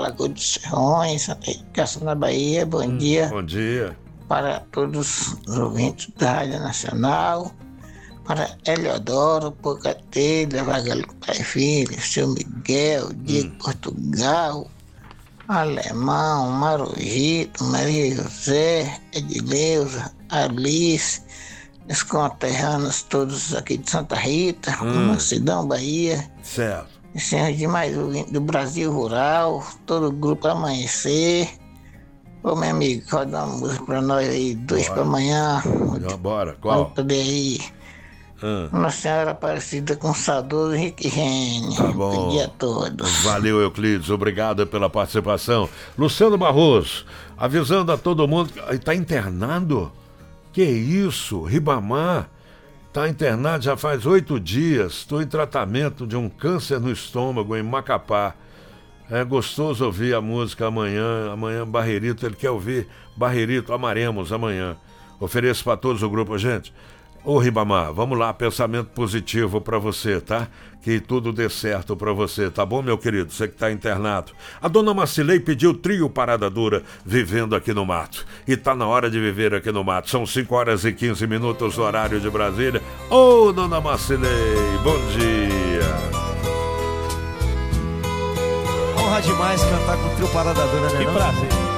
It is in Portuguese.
Lagoa dos Serrões, Santa Educação na Bahia. Bom dia. Bom dia. Para todos os ouvintes da Rádio Nacional, para Eliodoro, Pocatelha, Vagalume Pai Filho, Seu Miguel, Diego Portugal, Alemão, Marujito, Maria José, Edileuza, Alice, os conterrâneos todos aqui de Santa Rita, Mansidão, Bahia. Certo. E senhores demais ouvintes do Brasil Rural, todo o grupo Amanhecer. Ô, meu amigo, roda uma música pra nós aí, 2 pra amanhã. Bora, qual? Vamos poder aí. Nossa Senhora Aparecida com saudoso Henrique Gene. Tá bom. Bom dia a todos. Valeu, Euclides, obrigado pela participação. Luciano Barroso, avisando a todo mundo que tá internado? Que isso? Ribamar tá internado já faz 8 dias. Estou em tratamento de um câncer no estômago em Macapá. É gostoso ouvir a música amanhã. Amanhã, Barreirito, ele quer ouvir Barreirito, amaremos amanhã. Ofereço para todos o grupo, gente. Ô Ribamar, vamos lá, pensamento positivo pra você, tá? Que tudo dê certo pra você, tá bom, meu querido? Você que tá internado. A dona Marcilei pediu trio Parada Dura, Vivendo Aqui no Mato. E tá na hora de viver aqui no mato. São 5h15, horário de Brasília. Ô, dona Marcilei, bom dia. Honra demais cantar com o trio Parada Dura, né? Que prazer.